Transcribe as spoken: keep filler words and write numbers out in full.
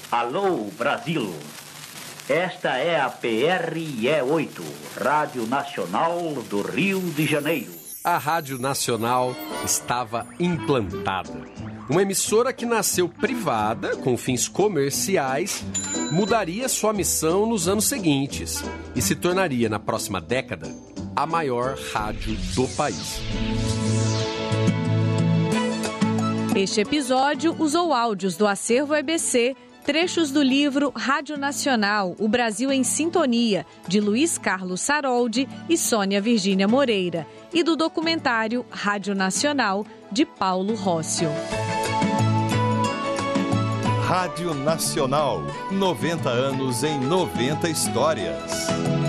Alô, Brasil. Esta é a P R E oito, Rádio Nacional do Rio de Janeiro. A Rádio Nacional estava implantada. Uma emissora que nasceu privada, com fins comerciais, mudaria sua missão nos anos seguintes e se tornaria, na próxima década, a maior rádio do país. Este episódio usou áudios do acervo E B C, trechos do livro Rádio Nacional, O Brasil em Sintonia, de Luiz Carlos Saroldi e Sônia Virgínia Moreira, e do documentário Rádio Nacional, de Paulo Rócio. Rádio Nacional, noventa anos em noventa histórias.